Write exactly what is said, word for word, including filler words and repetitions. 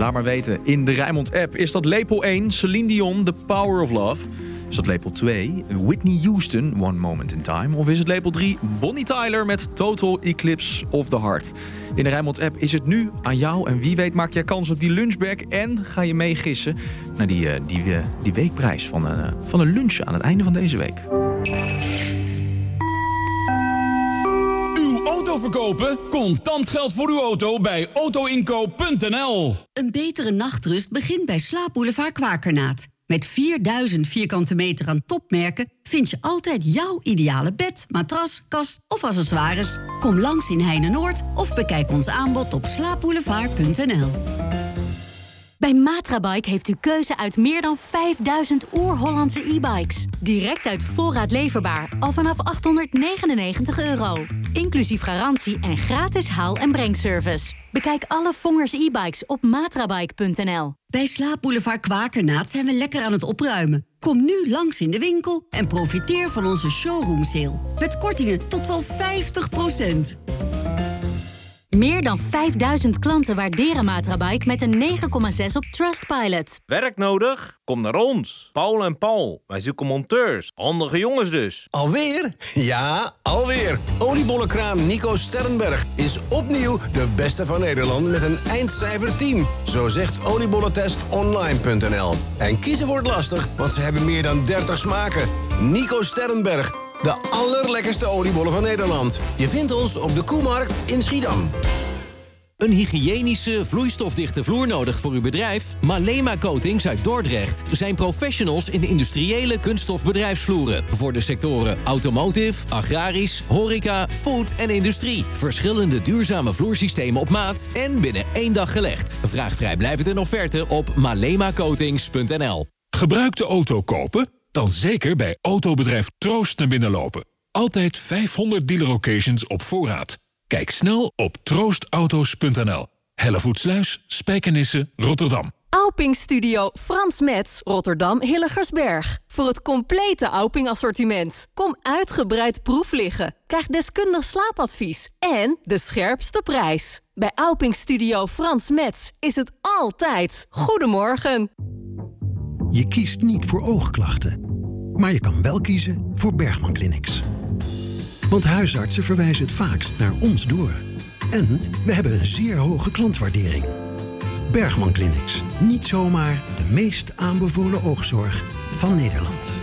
Laat maar weten in de Rijnmond-app. Is dat lepel één, Celine Dion, The Power of Love? Is dat lepel twee, Whitney Houston, One Moment in Time? Of is het lepel drie, Bonnie Tyler met Total Eclipse of the Heart? In de Rijnmond-app is het nu aan jou. En wie weet maak jij kans op die lunchbag en ga je meegissen naar die, uh, die, uh, die weekprijs van, uh, van een lunch aan het einde van deze week. Uw auto verkopen? Contant geld voor uw auto bij autoinkoop punt n l. Een betere nachtrust begint bij Slaapboulevard Kwakernaat. Met vierduizend vierkante meter aan topmerken vind je altijd jouw ideale bed, matras, kast of accessoires. Kom langs in Heine-Noord of bekijk ons aanbod op slaapboulevard punt n l. Bij Matrabike heeft u keuze uit meer dan vijfduizend oer-Hollandse e-bikes. Direct uit voorraad leverbaar, al vanaf achthonderdnegenennegentig euro. Inclusief garantie en gratis haal- en brengservice. Bekijk alle Vongers e-bikes op matrabike punt n l. Bij Slaapboulevard Kwakernaat zijn we lekker aan het opruimen. Kom nu langs in de winkel en profiteer van onze showroom sale. Met kortingen tot wel vijftig procent. Meer dan vijfduizend klanten waarderen Matrabike met een negen komma zes op Trustpilot. Werk nodig? Kom naar ons. Paul en Paul. Wij zoeken monteurs. Handige jongens dus. Alweer? Ja, alweer. Oliebollenkraam Nico Sterrenberg is opnieuw de beste van Nederland met een eindcijfer tien. Zo zegt oliebollentest online punt n l. En kiezen wordt lastig, want ze hebben meer dan dertig smaken. Nico Sterrenberg. De allerlekkerste oliebollen van Nederland. Je vindt ons op de Koemarkt in Schiedam. Een hygiënische, vloeistofdichte vloer nodig voor uw bedrijf? Malema Coatings uit Dordrecht zijn professionals in de industriële kunststof bedrijfsvloeren. Voor de sectoren automotive, agrarisch, horeca, food en industrie. Verschillende duurzame vloersystemen op maat en binnen één dag gelegd. Vraag vrijblijvend een offerte op malema coatings punt n l. Gebruikte auto kopen? Dan zeker bij autobedrijf Troost naar binnen lopen. Altijd vijfhonderd dealer locations op voorraad. Kijk snel op troost auto's punt n l. Hellevoetsluis, Spijkenisse, Rotterdam. Auping Studio Frans Metz, Rotterdam Hilligersberg. Voor het complete Auping assortiment. Kom uitgebreid proef liggen. Krijg deskundig slaapadvies. En de scherpste prijs. Bij Auping Studio Frans Metz is het altijd Goedemorgen. Je kiest niet voor oogklachten. Maar je kan wel kiezen voor Bergman Clinics. Want huisartsen verwijzen het vaakst naar ons door. En we hebben een zeer hoge klantwaardering. Bergman Clinics. Niet zomaar de meest aanbevolen oogzorg van Nederland.